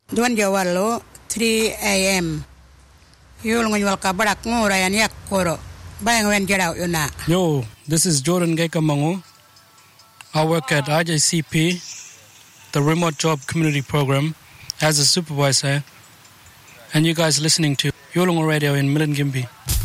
Duan Jawalo 3 a.m. Yulngon walka barak ngora yan yak koro. Bayang wen jaraw yuna. Yo, this is Jordan Gaikamango. I work at IJCP, the Remote Job Community Program, as a supervisor. And you guys listening to Yolongo Radio in Milingimbi.